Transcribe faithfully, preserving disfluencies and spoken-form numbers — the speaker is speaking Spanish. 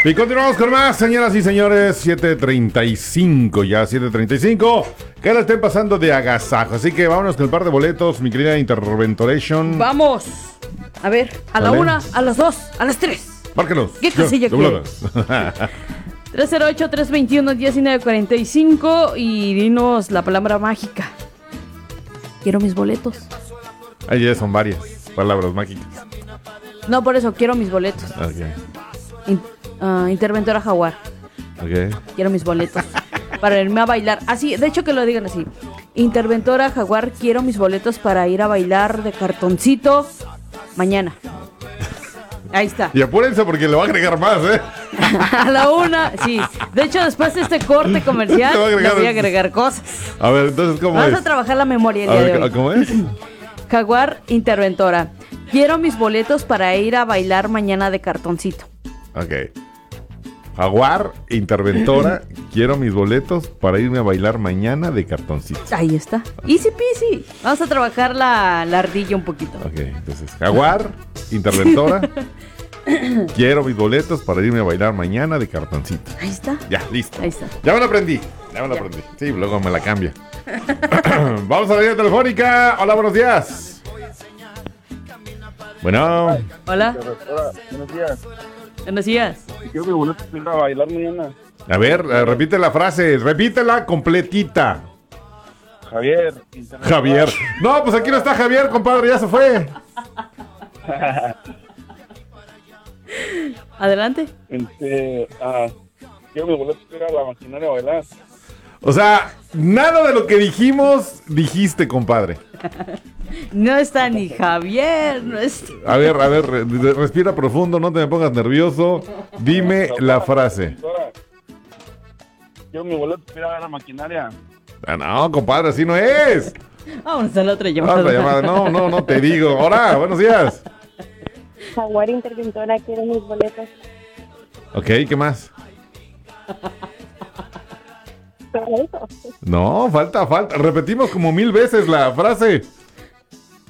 Y continuamos con más, señoras y señores. siete treinta y cinco, ya siete treinta y cinco. Que la estén pasando de agasajo. Así que vámonos con el par de boletos, mi querida Interventoration. Vamos. A ver, a la Vale. una, a las dos, a las tres. Márquenos. ¿Qué casilla quieres? tres cero ocho, tres dos uno, uno nueve cuatro cinco y dinos la palabra mágica. Quiero mis boletos. Ahí ya son varias palabras mágicas. No, por eso, quiero mis boletos. Ok. In- ah, interventora Jaguar. Ok. Quiero mis boletos para irme a bailar. Así, de hecho que lo digan así. Interventora Jaguar, quiero mis boletos para ir a bailar de cartoncito mañana. Ahí está. Y apúrense porque le va a agregar más, ¿eh? A la una, sí. De hecho, después de este corte comercial, Te va a le agregar- voy a agregar cosas. A ver, entonces, ¿cómo Vamos es? a trabajar la memoria el A día ver, de hoy. ¿cómo es? Jaguar, interventora. Quiero mis boletos para ir a bailar mañana de cartoncito. Ok. Jaguar, interventora, quiero mis boletos para irme a bailar mañana de cartoncito. Ahí está. Easy peasy. Vamos a trabajar la, la ardilla un poquito. Ok, entonces, Jaguar, interventora, quiero mis boletos para irme a bailar mañana de cartoncito. Ahí está. Ya, listo. Ahí está. Ya me lo aprendí. Ya me lo Ya. aprendí. Sí, luego me la cambia. Vamos a la línea telefónica. Hola, buenos días. Bueno, Hola. Hola, buenos días. Buenos días. Quiero mi boleto para ir a bailar mañana. a ver, eh, repite la frase. Repítela completita. Javier. interventora. Javier. No, pues aquí no está Javier, compadre, ya se fue. Adelante. Este, ah, quiero mi boleto para ir a la maquinaria a bailar. O sea, nada de lo que dijimos, dijiste, compadre. No está ni Javier. No está. A ver, a ver, re- respira profundo, no te me pongas nervioso. Dime la frase. Interventora. Quiero mi boleto para ir a la maquinaria. Ah, no, compadre, así no es. Vamos a la otra llamada. Vamos a la llamada. No, no, no te digo. Hola, buenos días. Jaguar interventora, quiero mis boletos. Ok, ¿qué más? Todo eso. No, falta, falta. Repetimos como mil veces la frase.